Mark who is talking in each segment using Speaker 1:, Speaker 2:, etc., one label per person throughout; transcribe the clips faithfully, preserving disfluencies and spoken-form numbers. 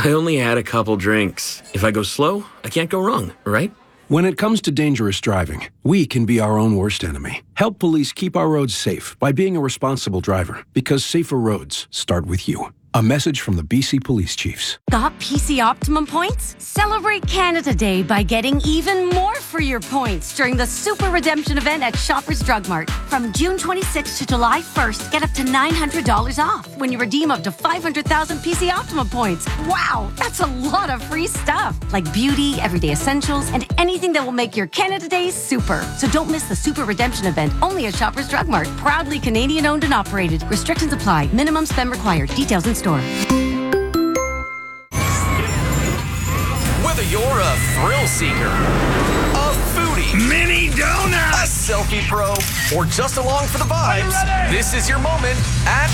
Speaker 1: I only had a couple drinks. If I go slow, I can't go wrong, right?
Speaker 2: When it comes to dangerous driving, we can be our own worst enemy. Help police keep our roads safe by being a responsible driver, because safer roads start with you. A message from the B C Police Chiefs.
Speaker 3: Got P C Optimum points? Celebrate Canada Day by getting even more for your points during the Super Redemption event at Shoppers Drug Mart. From June twenty-sixth to July first, get up to nine hundred dollars off when you redeem up to five hundred thousand P C Optimum points. Wow, that's a lot of free stuff, like beauty, everyday essentials, and anything that will make your Canada Day super. So don't miss the Super Redemption event, only at Shoppers Drug Mart. Proudly Canadian owned and operated. Restrictions apply. Minimum spend required. Details in store.
Speaker 4: Whether you're a thrill seeker, a foodie,
Speaker 5: mini donut,
Speaker 4: a selfie pro, or just along for the vibes, this is your moment at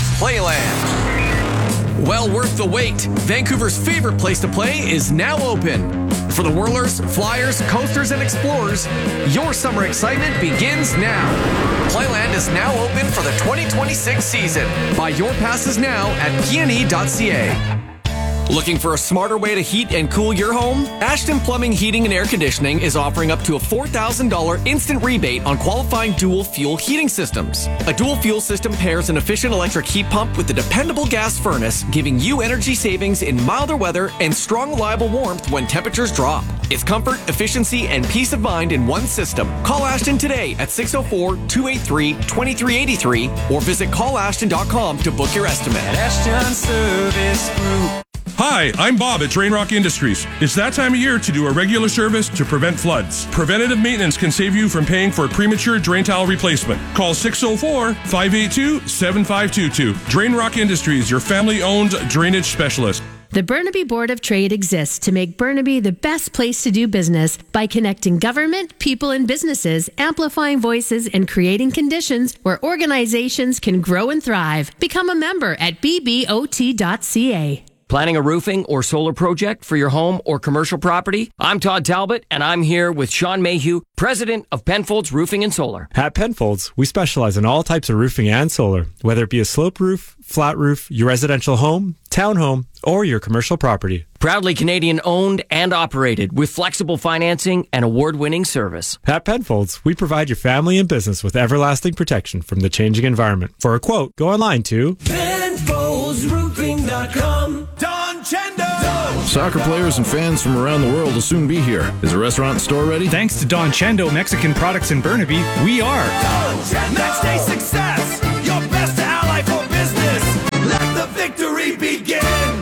Speaker 4: Playland. Well worth the wait. Vancouver's favorite place to play is now open. For the whirlers, flyers, coasters, and explorers, your summer excitement begins now. Playland is now open for the twenty twenty-six season. Buy your passes now at p n e dot c a. Looking for a smarter way to heat and cool your home? Ashton Plumbing, Heating and Air Conditioning is offering up to a four thousand dollars instant rebate on qualifying dual fuel heating systems. A dual fuel system pairs an efficient electric heat pump with a dependable gas furnace, giving you energy savings in milder weather and strong, reliable warmth when temperatures drop. It's comfort, efficiency, and peace of mind in one system. Call Ashton today at six oh four, two eight three, two three eight three or visit call ashton dot com to book your estimate.
Speaker 5: Ashton Service Group.
Speaker 6: Hi, I'm Bob at Drain Rock Industries. It's that time of year to do a regular service to prevent floods. Preventative maintenance can save you from paying for a premature drain tile replacement. Call six oh four, five eight two, seven five two two. Drain Rock Industries, your family-owned drainage specialist.
Speaker 7: The Burnaby Board of Trade exists to make Burnaby the best place to do business by connecting government, people, and businesses, amplifying voices, and creating conditions where organizations can grow and thrive. Become a member at b b o t dot c a.
Speaker 8: Planning a roofing or solar project for your home or commercial property? I'm Todd Talbot, and I'm here with Sean Mayhew, president of Penfolds Roofing and Solar.
Speaker 9: At Penfolds, we specialize in all types of roofing and solar, whether it be a slope roof, flat roof, your residential home, townhome, or your commercial property.
Speaker 8: Proudly Canadian owned and operated with flexible financing and award-winning service.
Speaker 9: At Penfolds, we provide your family and business with everlasting protection from the changing environment. For a quote, go online to
Speaker 5: Penfolds Roofing dot com. Don Chendo!
Speaker 10: Soccer players and fans from around the world will soon be here. Is the restaurant and store ready?
Speaker 11: Thanks to Don Chendo Mexican Products in Burnaby, we are.
Speaker 5: Don Chendo! Next day success! Your best ally for business! Let the victory begin!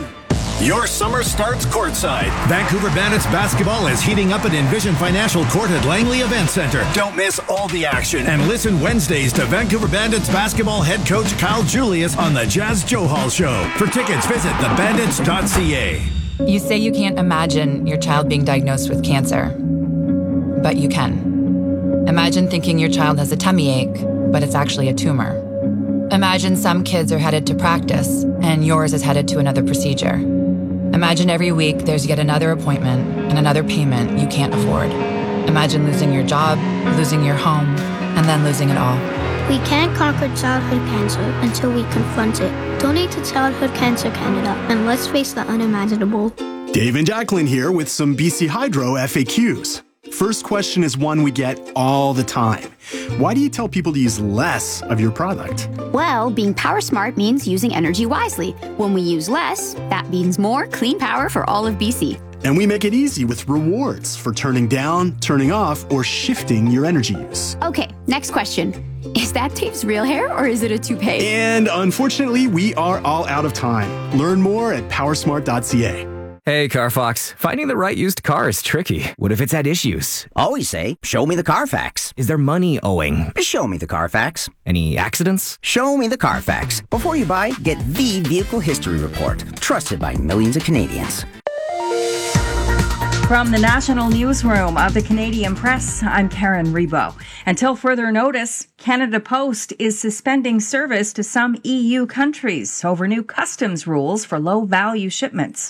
Speaker 12: Your summer starts courtside. Vancouver Bandits basketball is heating up at Envision Financial Court at Langley Event Center. Don't miss all the action. And listen Wednesdays to Vancouver Bandits basketball head coach Kyle Julius on the Jazz Joe Hall Show. For tickets, visit the bandits dot c a.
Speaker 13: You say you can't imagine your child being diagnosed with cancer, but you can. Imagine thinking your child has a tummy ache, but it's actually a tumor. Imagine some kids are headed to practice, and yours is headed to another procedure. Imagine every week there's yet another appointment and another payment you can't afford. Imagine losing your job, losing your home, and then losing it all.
Speaker 14: We can't conquer childhood cancer until we confront it. Donate to Childhood Cancer Canada, and let's face the unimaginable.
Speaker 15: Dave and Jacqueline here with some B C Hydro F A Qs. First question is one we get all the time. Why do you tell people to use less of your product?
Speaker 16: Well, being power smart means using energy wisely. When we use less, that means more clean power for all of B C.
Speaker 15: And we make it easy with rewards for turning down, turning off, or shifting your energy use.
Speaker 16: Okay, next question. Is that Dave's real hair or is it a toupee?
Speaker 15: And unfortunately, we are all out of time. Learn more at power smart dot c a.
Speaker 17: Hey, CarFox. Finding the right used car is tricky. What if it's had issues?
Speaker 18: Always say, show me the Carfax.
Speaker 17: Is there money owing?
Speaker 18: Show me the Carfax.
Speaker 17: Any accidents?
Speaker 18: Show me the Carfax. Before you buy, get the Vehicle History Report. Trusted by millions of Canadians.
Speaker 19: From the National Newsroom of the Canadian Press, I'm Karen Rebo. Until further notice, Canada Post is suspending service to some E U countries over new customs rules for low-value shipments.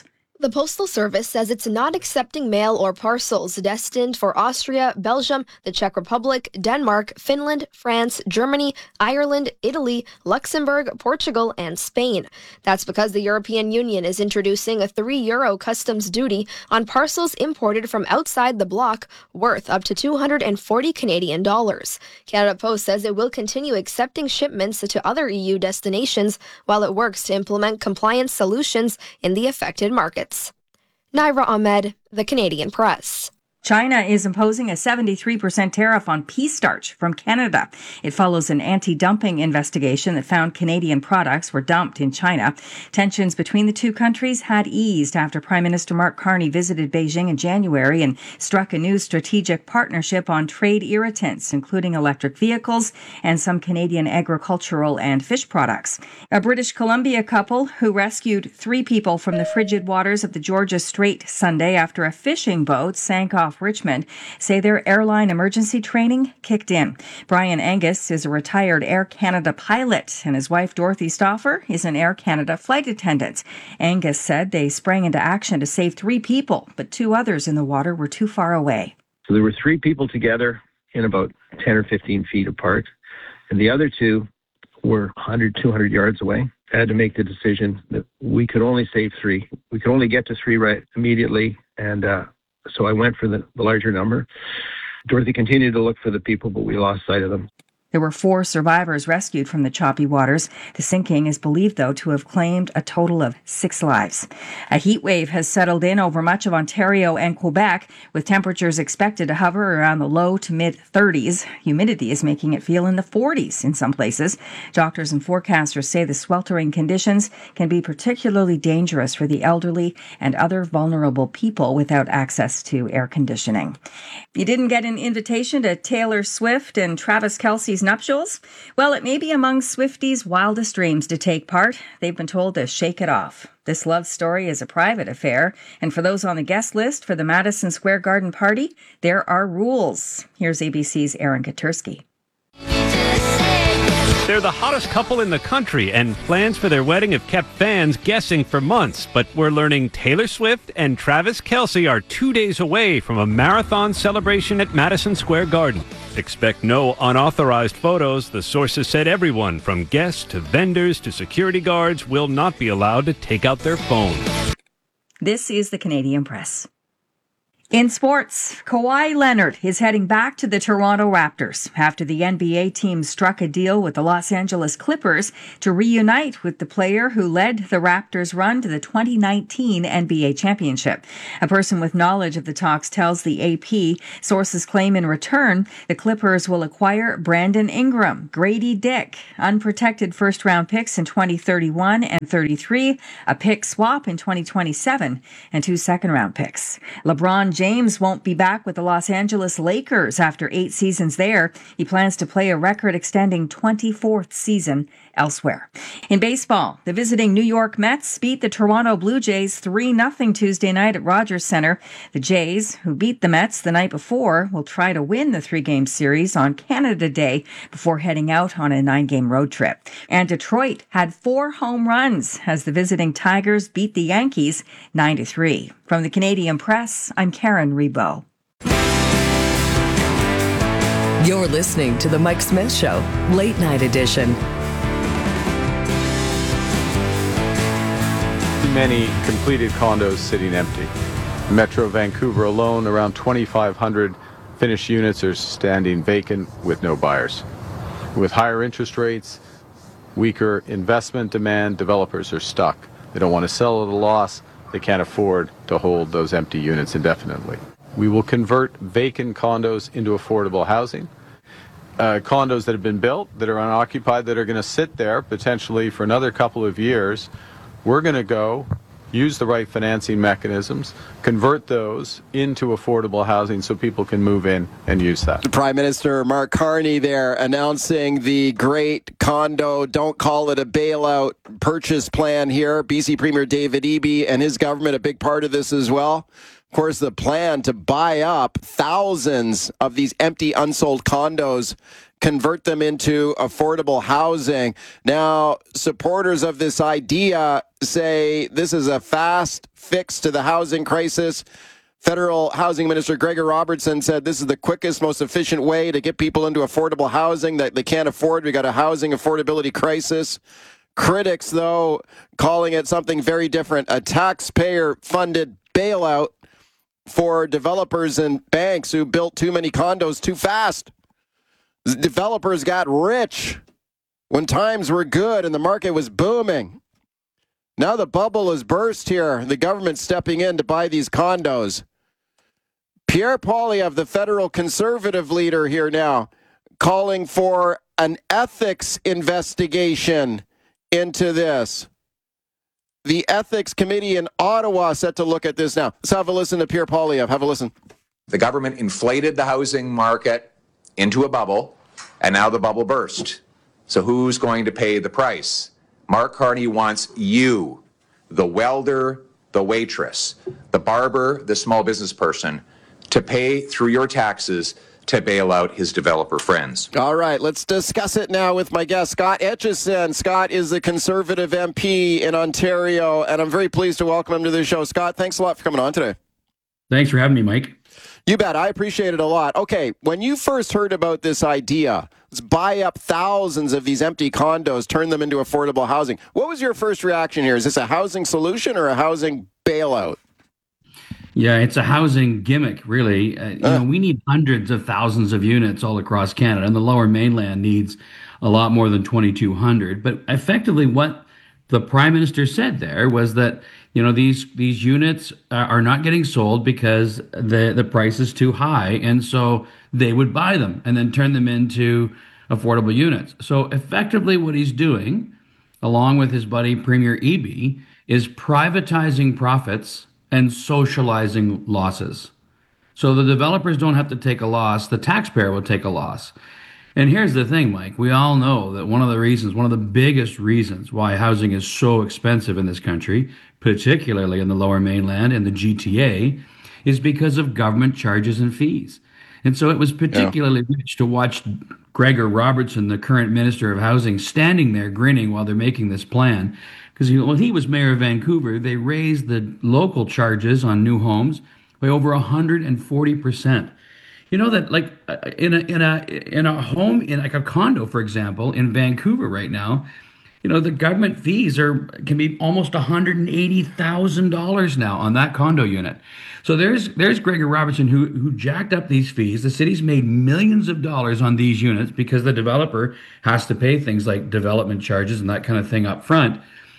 Speaker 20: The Postal Service says it's not accepting mail or parcels destined for Austria, Belgium, the Czech Republic, Denmark, Finland, France, Germany, Ireland, Italy, Luxembourg, Portugal, and Spain. That's because the European Union is introducing a three euro customs duty on parcels imported from outside the bloc worth up to two hundred forty Canadian dollars. Canada Post says it will continue accepting shipments to other E U destinations while it works to implement compliance solutions in the affected markets. Naira Ahmed, The Canadian Press.
Speaker 19: China is imposing a seventy-three percent tariff on pea starch from Canada. It follows an anti-dumping investigation that found Canadian products were dumped in China. Tensions between the two countries had eased after Prime Minister Mark Carney visited Beijing in January and struck a new strategic partnership on trade irritants, including electric vehicles and some Canadian agricultural and fish products. A British Columbia couple who rescued three people from the frigid waters of the Georgia Strait Sunday after a fishing boat sank off Richmond say their airline emergency training kicked in. Brian Angus is a retired Air Canada pilot, and his wife Dorothy Stauffer is an Air Canada flight attendant. Angus said they sprang into action to save three people, but two others in the water were too far away.
Speaker 21: So there were three people together in about ten or fifteen feet apart, and the other two were one hundred, two hundred yards away. I had to make the decision that we could only save three. We could only get to three right immediately, and uh, so I went for the, the larger number. Dorothy continued to look for the people, but we lost sight of them.
Speaker 19: There were four survivors rescued from the choppy waters. The sinking is believed, though, to have claimed a total of six lives. A heat wave has settled in over much of Ontario and Quebec, with temperatures expected to hover around the low to mid-thirties. Humidity is making it feel in the forties in some places. Doctors and forecasters say the sweltering conditions can be particularly dangerous for the elderly and other vulnerable people without access to air conditioning. You didn't get an invitation to Taylor Swift and Travis Kelce's nuptials? Well, it may be among Swifties' wildest dreams to take part. They've been told to shake it off. This love story is a private affair, and for those on the guest list for the Madison Square Garden party, there are rules. Here's A B C's Aaron Katursky.
Speaker 22: They're the hottest couple in the country, and plans for their wedding have kept fans guessing for months. But we're learning Taylor Swift and Travis Kelce are two days away from a marathon celebration at Madison Square Garden. Expect no unauthorized photos. The sources said everyone, from guests to vendors to security guards, will not be allowed to take out their phones.
Speaker 19: This is the Canadian Press. In sports, Kawhi Leonard is heading back to the Toronto Raptors after the N B A team struck a deal with the Los Angeles Clippers to reunite with the player who led the Raptors' run to the twenty nineteen N B A championship. A person with knowledge of the talks tells the A P sources claim in return the Clippers will acquire Brandon Ingram, Grady Dick, unprotected first-round picks in twenty thirty-one and thirty-three, a pick swap in twenty twenty-seven, and two second-round picks. LeBron James James won't be back with the Los Angeles Lakers after eight seasons there. He plans to play a record-extending twenty-fourth season elsewhere. In baseball, the visiting New York Mets beat the Toronto Blue Jays three nothing Tuesday night at Rogers Center. The Jays, who beat the Mets the night before, will try to win the three-game series on Canada Day before heading out on a nine-game road trip. And Detroit had four home runs as the visiting Tigers beat the Yankees nine to three. From the Canadian Press, I'm Karen Rebo.
Speaker 23: You're listening to The Mike Smith Show, Late Night Edition.
Speaker 24: Many completed condos sitting empty. Metro Vancouver alone, around twenty-five hundred finished units are standing vacant with no buyers. With higher interest rates, weaker investment demand, developers are stuck. They don't want to sell at a loss. They can't afford to hold those empty units indefinitely. We will convert vacant condos into affordable housing. Uh, condos that have been built, that are unoccupied, that are going to sit there potentially for another couple of years. We're going to go use the right financing mechanisms, convert those into affordable housing so people can move in and use that.
Speaker 25: Prime Minister Mark Carney there announcing the great condo, don't call it a bailout, purchase plan here. B C Premier David Eby and his government, a big part of this as well. Of course, the plan to buy up thousands of these empty, unsold condos convert them into affordable housing. Now, supporters of this idea say this is a fast fix to the housing crisis. Federal Housing Minister Gregor Robertson said this is the quickest, most efficient way to get people into affordable housing that they can't afford. We got a housing affordability crisis. Critics, though, calling it something very different, a taxpayer-funded bailout for developers and banks who built too many condos too fast. The developers got rich when times were good and the market was booming. Now the bubble has burst here. The government's stepping in to buy these condos. Pierre Poilievre, the federal conservative leader here now, calling for an ethics investigation into this. The Ethics Committee in Ottawa set to look at this now. Let's have a listen to Pierre Poilievre. Have a listen.
Speaker 1: The government inflated the housing market into a bubble, and now the bubble burst. So who's going to pay the price? Mark Carney wants you, the welder, the waitress, the barber, the small business person, to pay through your taxes to bail out his developer friends.
Speaker 25: All right, let's discuss it now with my guest, Scott Aitchison. Scott is the Conservative M P in Ontario, and I'm very pleased to welcome him to the show. Scott, thanks a lot for coming on today.
Speaker 2: Thanks for having me, Mike.
Speaker 25: You bet. I appreciate it a lot. Okay, when you first heard about this idea, let's buy up thousands of these empty condos, turn them into affordable housing. What was your first reaction here? Is this a housing solution or a housing bailout?
Speaker 2: Yeah, it's a housing gimmick, really. Uh, you uh. know, we need hundreds of thousands of units all across Canada, and the Lower Mainland needs a lot more than twenty-two hundred. But effectively, what the Prime Minister said there was that, you know, these these units are not getting sold because the the price is too high, and so they would buy them and then turn them into affordable units. So effectively, what he's doing, along with his buddy Premier Eby, is privatizing profits and socializing losses. So the developers don't have to take a loss, the taxpayer will take a loss. And here's the thing, Mike, we all know that one of the reasons, one of the biggest reasons why housing is so expensive in this country, particularly in the Lower Mainland and the G T A, is because of government charges and fees. And so it was particularly yeah. rich to watch Gregor Robertson, the current Minister of Housing, standing there grinning while they're making this plan. Because when he was mayor of Vancouver, they raised the local charges on new homes by over one hundred forty percent. You know that, like, in a in a in a home, in like a condo, for example, in Vancouver right now, you know, the government fees are can be almost one hundred eighty thousand dollars now on that condo unit. So there's there's Gregor Robertson who who jacked up these fees. The city's made millions of dollars on these units because the developer has to pay things like development charges and that kind of thing up front.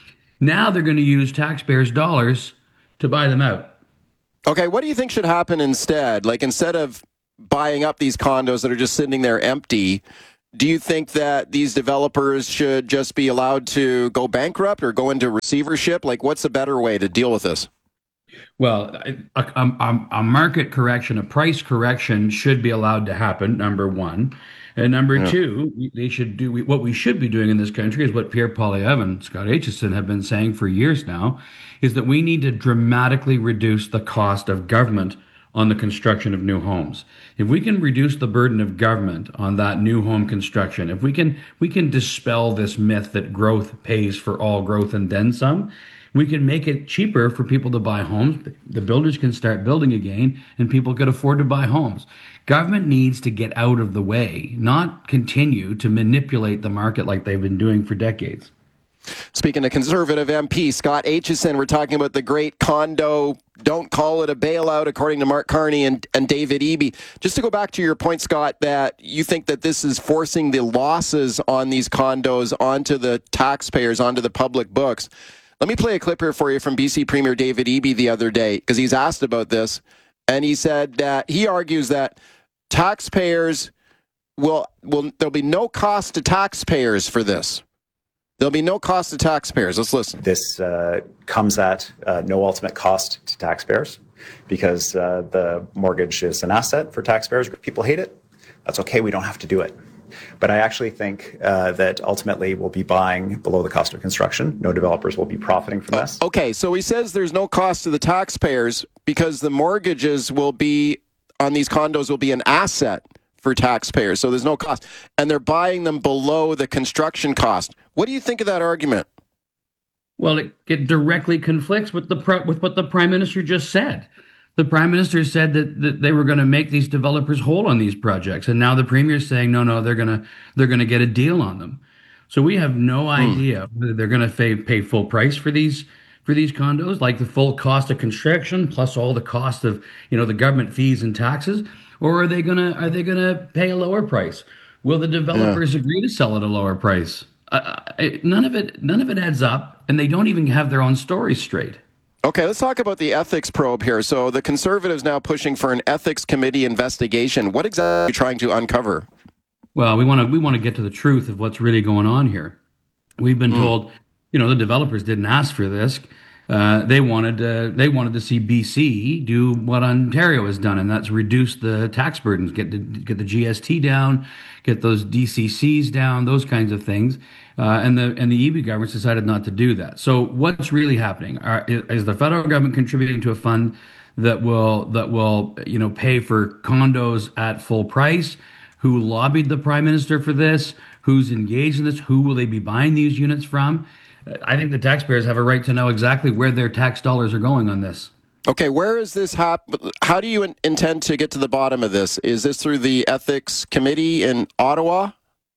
Speaker 2: Now they're going to use taxpayers' dollars to buy them out.
Speaker 25: Okay, what do you think should happen instead? Like, instead of buying up these condos that are just sitting there empty, do you think that these developers should just be allowed to go bankrupt or go into receivership? Like, what's a better way to deal with this?
Speaker 2: Well, a, a, a market correction, a price correction should be allowed to happen, number one. And number yeah. two, they should do what we should be doing in this country is what Pierre Poilievre and Scott Aitchison have been saying for years now, is that we need to dramatically reduce the cost of government on the construction of new homes. If we can reduce the burden of government on that new home construction, if we can we can dispel this myth that growth pays for all growth and then some, we can make it cheaper for people to buy homes. The builders can start building again, and people could afford to buy homes. Government needs to get out of the way, not continue to manipulate the market like they've been doing for decades.
Speaker 25: Speaking to Conservative M P Scott Aitchison, we're talking about the great condo, don't call it a bailout, according to Mark Carney and, and David Eby. Just to go back to your point, Scott, that you think that this is forcing the losses on these condos onto the taxpayers, onto the public books. Let me play a clip here for you from B C Premier David Eby the other day, because he's asked about this, and he said that he argues that taxpayers will, will there'll be no cost to taxpayers for this. There'll be no cost to taxpayers. Let's listen.
Speaker 3: This uh, comes at uh, no ultimate cost to taxpayers because uh, the mortgage is an asset for taxpayers. People hate it. That's okay. We don't have to do it. But I actually think uh, that ultimately we'll be buying below the cost of construction. No developers will be profiting from this.
Speaker 25: Okay, so he says there's no cost to the taxpayers because the mortgages will be on these condos will be an asset for taxpayers, so there's no cost. And they're buying them below the construction cost. What do you think of that argument?
Speaker 2: Well, it, it directly conflicts with the pro, with what the Prime Minister just said. The Prime Minister said that, that they were going to make these developers whole on these projects, and now the Premier is saying no, no, they're going to they're going to get a deal on them. So we have no idea whether they're going to pay, pay full price for these for these condos, like the full cost of construction plus all the cost of you know the government fees and taxes, or are they gonna are they gonna pay a lower price? Will the developers yeah. agree to sell at a lower price? Uh, none of it none of it adds up, and they don't even have their own story straight.
Speaker 25: Okay, let's talk about the ethics probe here. So the Conservatives now pushing for an ethics committee investigation. What exactly are you trying to uncover?
Speaker 2: Well, we want to we want to get to the truth of what's really going on here. We've been mm. told, you know, the developers didn't ask for this. Uh, they wanted uh, they wanted to see B C do what Ontario has done, and that's reduce the tax burdens, get the, get the G S T down, get those D C Cs down, those kinds of things. Uh, and the and the E B government decided not to do that. So what's really happening? Are, is the federal government contributing to a fund that will that will you know pay for condos at full price? Who lobbied the Prime Minister for this? Who's engaged in this? Who will they be buying these units from? I think the taxpayers have a right to know exactly where their tax dollars are going on this.
Speaker 25: Okay, where is this hap- How do you in- intend to get to the bottom of this? Is this through the Ethics Committee in Ottawa?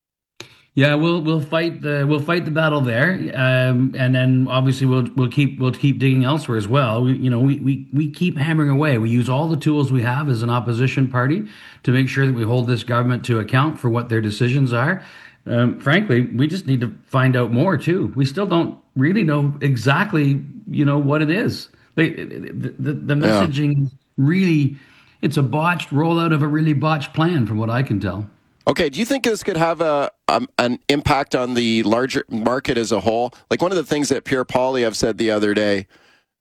Speaker 2: Yeah, we'll we'll fight the we'll fight the battle there, um, and then obviously we'll we'll keep we'll keep digging elsewhere as well. We, you know, we, we we keep hammering away. We use all the tools we have as an opposition party to make sure that we hold this government to account for what their decisions are. Um, frankly, we just need to find out more too. We still don't really know exactly, you know, what it is. They, the, the, the messaging yeah. really, it's a botched rollout of a really botched plan, from what I can tell.
Speaker 25: Okay, do you think this could have a um, an impact on the larger market as a whole? Like one of the things that Pierre Poilievre said the other day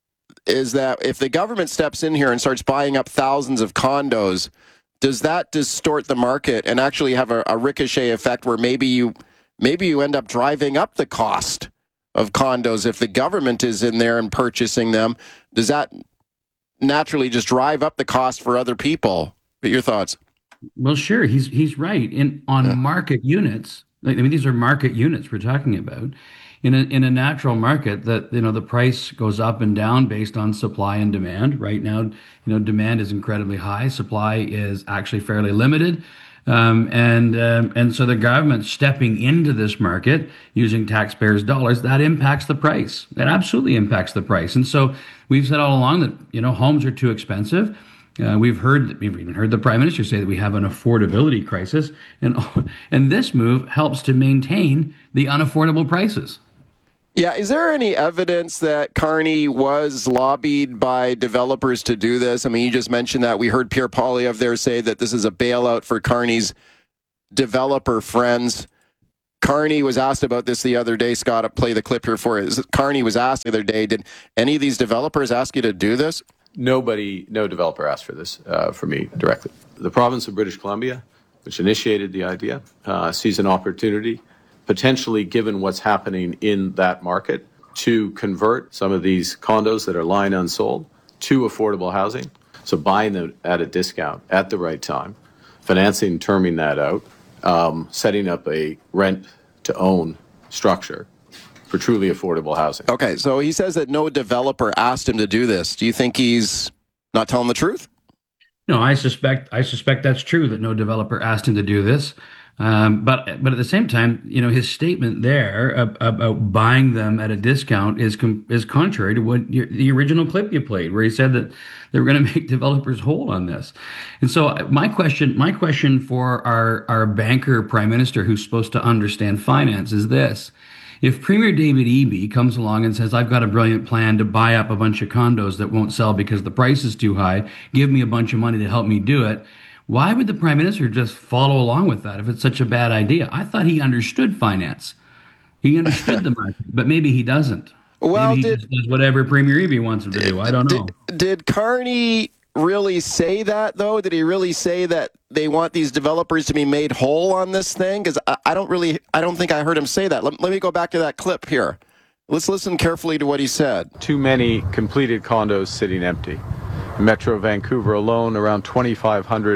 Speaker 25: is that if the government steps in here and starts buying up thousands of condos, does that distort the market and actually have a, a ricochet effect where maybe you maybe you end up driving up the cost of condos if the government is in there and purchasing them? Does that naturally just drive up the cost for other people? But your thoughts?
Speaker 2: Well, sure, he's he's right. In on yeah. market units, like, I mean, these are market units we're talking about. In a in a natural market, that you know the price goes up and down based on supply and demand. Right now, you know, demand is incredibly high, supply is actually fairly limited, um, and um, and so the government stepping into this market using taxpayers' dollars, that impacts the price. That absolutely impacts the price. And so we've said all along that you know homes are too expensive. Uh, we've heard, we've even heard the Prime Minister say that we have an affordability crisis, and and this move helps to maintain the unaffordable prices.
Speaker 25: Yeah, is there any evidence that Carney was lobbied by developers to do this? I mean, you just mentioned that. We heard Pierre Poilievre there say that this is a bailout for Carney's developer friends. Carney was asked about this the other day. Scott, play the clip here for it. Carney was asked the other day, did any of these developers ask you to do this?
Speaker 24: Nobody, no developer asked for this uh, for me directly. The province of British Columbia, which initiated the idea, uh, sees an opportunity, potentially given what's happening in that market, to convert some of these condos that are lying unsold to affordable housing. So buying them at a discount at the right time, financing, terming that out, um, setting up a rent-to-own structure for truly affordable housing.
Speaker 25: Okay, so he says that no developer asked him to do this. Do you think he's not telling the truth?
Speaker 2: No, I suspect I suspect that's true, that no developer asked him to do this. Um, but but at the same time, you know, his statement there about, about buying them at a discount is com- is contrary to what your, the original clip you played, where he said that they were going to make developers whole on this. And so my question my question for our our banker Prime Minister, who's supposed to understand finance, is this. If Premier David Eby comes along and says, I've got a brilliant plan to buy up a bunch of condos that won't sell because the price is too high, give me a bunch of money to help me do it, why would the Prime Minister just follow along with that if it's such a bad idea? I thought he understood finance. He understood the market, but maybe he doesn't.
Speaker 25: Well,
Speaker 2: maybe he
Speaker 25: did,
Speaker 2: just does whatever Premier Eby wants him to do. I don't know.
Speaker 25: Did, did Carney really say that, though? Did he really say that they want these developers to be made whole on this thing? Because I, I don't really, I don't think I heard him say that. Let, let me go back to that clip here. Let's listen carefully to what he said.
Speaker 24: Too many completed condos sitting empty. In Metro Vancouver alone, around twenty-five hundred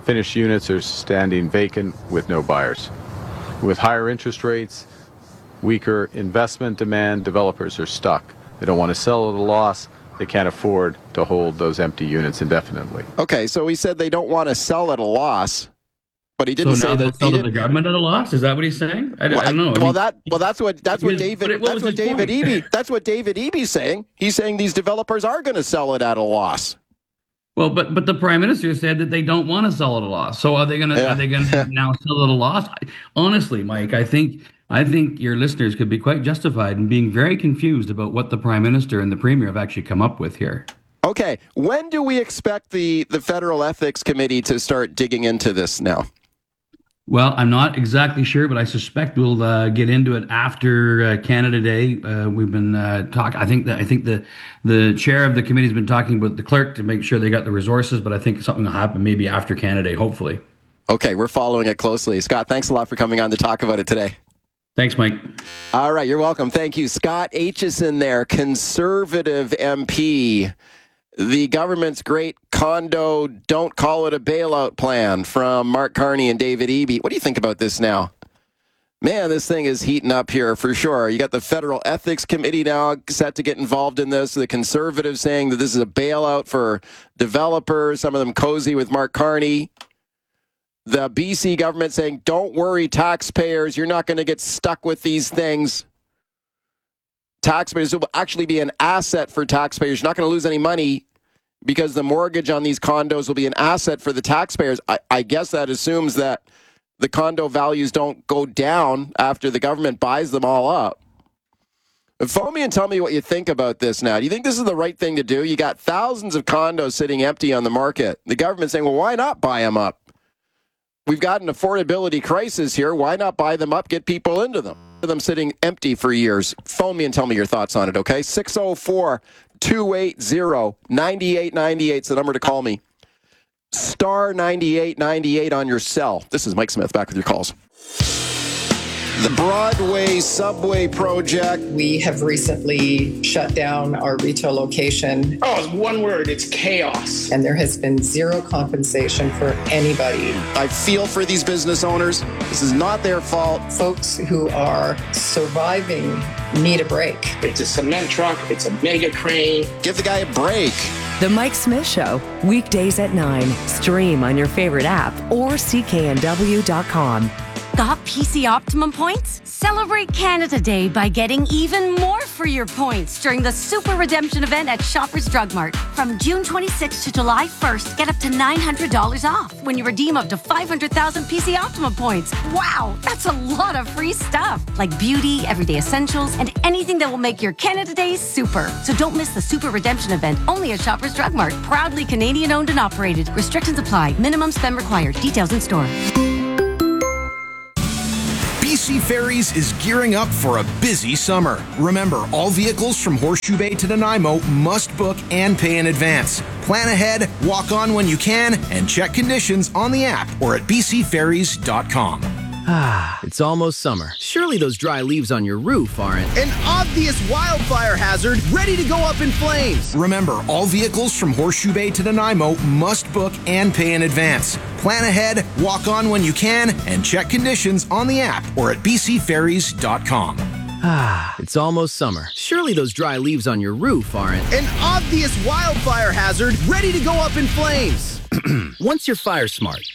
Speaker 24: finished units are standing vacant with no buyers. With higher interest rates, weaker investment demand, developers are stuck. They don't want to sell at a loss. They can't afford to hold those empty units indefinitely.
Speaker 25: Okay, so he said they don't want to sell at a loss, but he didn't
Speaker 2: so
Speaker 25: say
Speaker 2: now
Speaker 25: that.
Speaker 2: they'll sell
Speaker 25: he
Speaker 2: to the government at a loss? Is that what he's saying? I,
Speaker 25: well,
Speaker 2: I don't know. I
Speaker 25: well,
Speaker 2: mean,
Speaker 25: that well, that's what that's what
Speaker 2: his,
Speaker 25: David
Speaker 2: what
Speaker 25: that's what David
Speaker 2: point?
Speaker 25: Eby that's what David Eby's saying. He's saying these developers are going to sell it at a loss.
Speaker 2: Well, but but the prime minister said that they don't want to sell at a loss. So are they going to
Speaker 25: Yeah.
Speaker 2: are they going to now sell at a loss? Honestly, Mike, I think I think your listeners could be quite justified in being very confused about what the prime minister and the premier have actually come up with here.
Speaker 25: Okay, when do we expect the the Federal Ethics Committee to start digging into this now?
Speaker 2: Well, I'm not exactly sure, but I suspect we'll uh, get into it after uh, Canada Day. Uh, we've been uh, talking. I think that I think the the chair of the committee has been talking with the clerk to make sure they got the resources. But I think something will happen maybe after Canada Day, hopefully.
Speaker 25: Okay, we're following it closely. Scott, thanks a lot for coming on to talk about it today.
Speaker 2: Thanks, Mike.
Speaker 25: All right, you're welcome. Thank you. Scott Aitchison there, Conservative M P. The government's great condo, don't call it a bailout plan from Mark Carney and David Eby. What do you think about this now? Man, this thing is heating up here for sure. You got the Federal Ethics Committee now set to get involved in this. The Conservatives saying that this is a bailout for developers, some of them cozy with Mark Carney. The B C government saying, don't worry, taxpayers, you're not going to get stuck with these things. Taxpayers will actually be an asset for taxpayers. You're not going to lose any money because the mortgage on these condos will be an asset for the taxpayers. I, I guess that assumes that the condo values don't go down after the government buys them all up. Phone me and tell me what you think about this now. Do you think this is the right thing to do? You got thousands of condos sitting empty on the market. The government's saying, well, why not buy them up? We've got an affordability crisis here. Why not buy them up, get people into them? Them sitting empty for years. Phone me and tell me your thoughts on it, okay? six oh four, two eight zero, nine eight nine eight is the number to call me. Star ninety-eight ninety-eight on your cell. This is Mike Smith, back with your calls. The Broadway subway project.
Speaker 4: We have recently shut down our retail location.
Speaker 6: Oh, it's one word. It's chaos.
Speaker 4: And there has been zero compensation for anybody.
Speaker 25: I feel for these business owners. This is not their fault.
Speaker 4: Folks who are surviving need a break.
Speaker 6: It's a cement truck. It's a mega crane.
Speaker 25: Give the guy a break.
Speaker 23: The Mike Smith Show, weekdays at nine. Stream on your favorite app or C K N W dot com.
Speaker 7: Got P C Optimum points? Celebrate Canada Day by getting even more for your points during the Super Redemption event at Shoppers Drug Mart. From June twenty-sixth to July first, get up to nine hundred dollars off when you redeem up to five hundred thousand P C Optimum points. Wow, that's a lot of free stuff, like beauty, everyday essentials, and anything that will make your Canada Day super. So don't miss the Super Redemption event only at Shoppers Drug Mart. Proudly Canadian owned and operated. Restrictions apply. Minimum spend required. Details in store.
Speaker 12: B C Ferries is gearing up for a busy summer. Remember, all vehicles from Horseshoe Bay to Nanaimo must book and pay in advance. Plan ahead, walk on when you can, and check conditions on the app or at b c ferries dot com.
Speaker 8: Ah, it's almost summer. Surely those dry leaves on your roof aren't
Speaker 9: an obvious wildfire hazard ready to go up in flames.
Speaker 12: Remember, all vehicles from Horseshoe Bay to Nanaimo must book and pay in advance. Plan ahead, walk on when you can, and check conditions on the app or at b c ferries dot com.
Speaker 8: Ah, it's almost summer. Surely those dry leaves on your roof aren't
Speaker 9: an obvious wildfire hazard ready to go up in flames.
Speaker 8: Once you're fire smart,